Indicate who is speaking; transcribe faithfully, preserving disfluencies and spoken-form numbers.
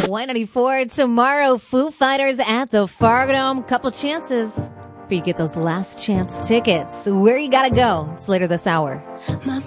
Speaker 1: Y ninety-four tomorrow, Foo Fighters at the Fargodome. Couple chances for you to get those last chance tickets. Where you gotta go? It's later this hour.
Speaker 2: My